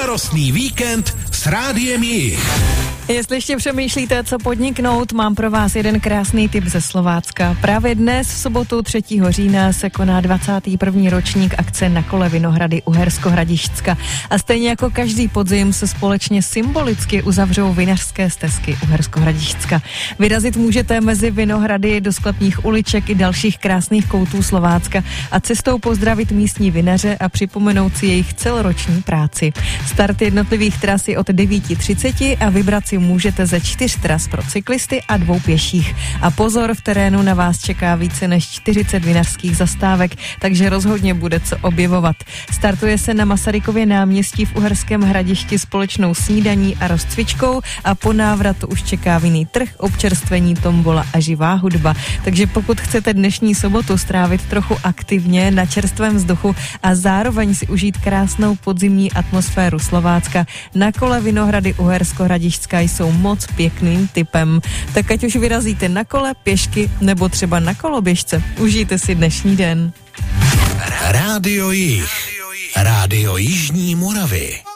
Slavnostný víkend s Rádiem Jich. Jestli ještě přemýšlíte, co podniknout, mám pro vás jeden krásný tip ze Slovácka. Právě dnes, v sobotu 3. října, se koná 21. ročník akce Na kole Vinohrady Uhersko-Hradišťska. A stejně jako každý podzim se společně symbolicky uzavřou vinařské stezky Uhersko-Hradišťska. Vyrazit můžete mezi vinohrady do sklepních uliček i dalších krásných koutů Slovácka a cestou pozdravit místní vinaře a připomenout si jejich celoroční práci. Start jednotlivých tras je od 9:30 a vybrat si můžete ze 4 tras pro cyklisty a 2 pěších. A pozor, v terénu na vás čeká více než 40 vinařských zastávek, takže rozhodně bude co objevovat. Startuje se na Masarykově náměstí v Uherském Hradišti společnou snídaní a rozcvičkou a po návratu už čeká vinný trh, občerstvení, tombola a živá hudba. Takže pokud chcete dnešní sobotu strávit trochu aktivně na čerstvém vzduchu a zároveň si užít krásnou podzimní atmosféru Slovácka, Na kole Vinohrady Uhersko-Hradišťska jsou moc pěkným tipem. Tak ať už vyrazíte na kole, pěšky nebo třeba na koloběžce, užijte si dnešní den. Rádio Jich. Rádio Jižní Moravy.